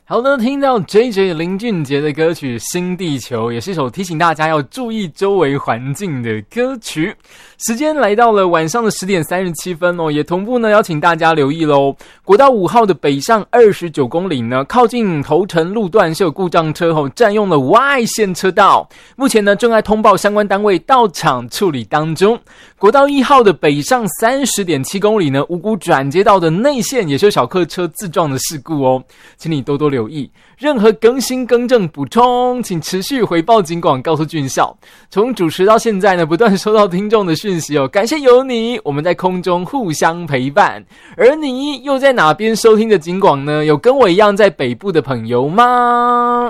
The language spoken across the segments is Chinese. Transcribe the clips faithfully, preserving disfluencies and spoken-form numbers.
好的，听到 J J 林俊杰的歌曲《新地球》，也是一首提醒大家要注意周围环境的歌曲。时间来到了晚上的十点三十七分哦，也同步呢邀请大家留意咯。国道五号的北上二十九公里呢，靠近头城路段是有故障车后占用了 Y 线车道，目前呢正在通报相关单位到场处理当中。国道一号的北上 三十点七公里呢，五股转接道的内线也是有小客车自撞的事故哦，请你多多留意。任何更新更正补充，请持续回报警广告诉俊孝。从主持到现在呢，不断收到听众的讯息哦，感谢有你，我们在空中互相陪伴。而你又在哪边收听的警广呢？有跟我一样在北部的朋友吗？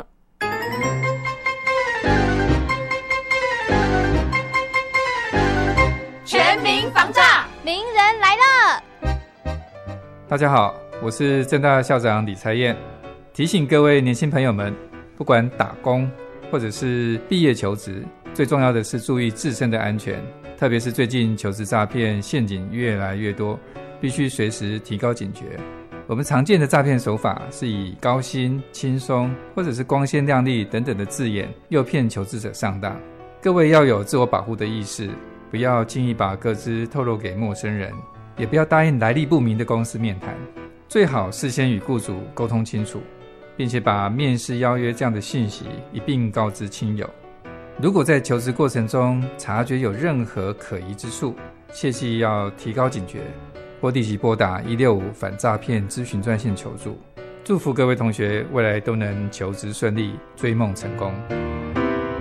全民防诈，名人来了。 大家好，我是政大校长李才燕。提醒各位年轻朋友们，不管打工或者是毕业求职，最重要的是注意自身的安全，特别是最近求职诈骗陷阱越来越多，必须随时提高警觉。我们常见的诈骗手法是以高薪、轻松或者是光鲜亮丽等等的字眼诱骗求职者上当。各位要有自我保护的意识，不要轻易把个资透露给陌生人，也不要答应来历不明的公司面谈，最好事先与雇主沟通清楚，并且把面试邀约这样的讯息一并告知亲友。如果在求职过程中察觉有任何可疑之处，切记要提高警觉，或立即拨打一六五反诈骗咨询专线求助。祝福各位同学未来都能求职顺利，追梦成功。